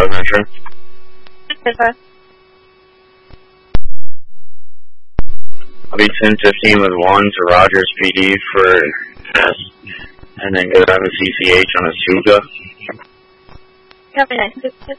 Southern Insurance. I'll be 1015 with 1 to Rogers PD for S, and then go to have a CCH on a Suga. Copy 9.